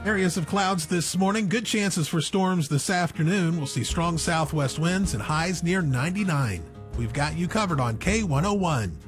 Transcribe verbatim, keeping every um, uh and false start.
Areas of clouds this morning. Good chances for storms this afternoon. We'll see strong southwest winds and highs near ninety-nine. We've got you covered on K one oh one.